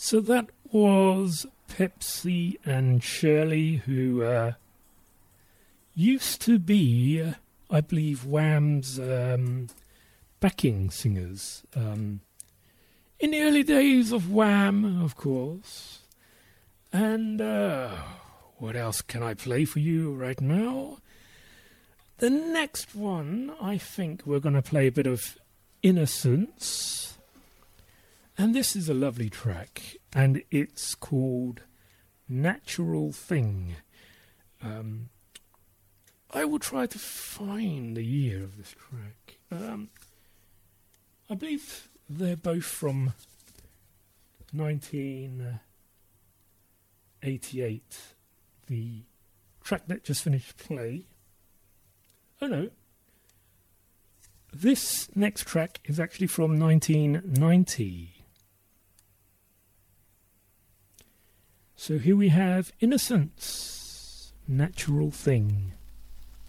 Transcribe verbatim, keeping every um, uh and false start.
So that was Pepsi and Shirley, who uh, used to be, uh, I believe, Wham's um, backing singers. Um, in the early days of Wham, of course. And uh, what else can I play for you right now? The next one, I think we're going to play a bit of Innocence. And this is a lovely track, and it's called Natural Thing. Um, I will try to find the year of this track. Um, I believe they're both from nineteen eighty-eight. The track that just finished play. Oh no. This next track is actually from nineteen ninety. So here we have Innocence, Natural Thing.